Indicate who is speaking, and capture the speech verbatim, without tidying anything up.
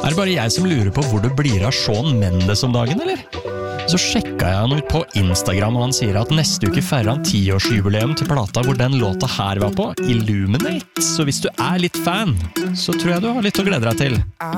Speaker 1: Er det bare jeg som lurer på hvor det blir av Shawn Mendes om dagen, eller? Så sjekka jeg han ut på Instagram, og han sier at neste uke feirer han tiårsjubileum til plata hvor den låta her var på, Illuminate. Så hvis du er litt fan, så tror jeg du har litt å glede deg til.